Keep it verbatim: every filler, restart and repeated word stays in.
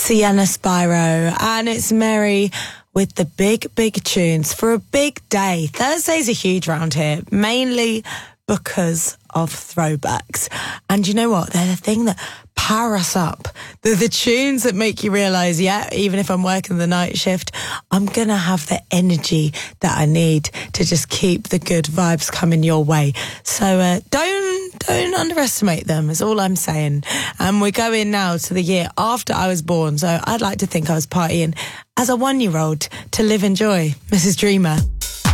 Sienna Spyro, and it's Mary with the big, big tunes for a big day. Thursdays are huge around here, mainly because of throwbacks. And you know what? They're the thing that power us up. They're the tunes that make you realise, yeah, even if I'm working the night shift, I'm going to have the energy that I need to just keep the good vibes coming your way. So uh, don't, don't underestimate them, is all I'm saying. And we're going now to the year after I was born. So I'd like to think I was partying as a one-year-old to live in joy. Missus Dreamer.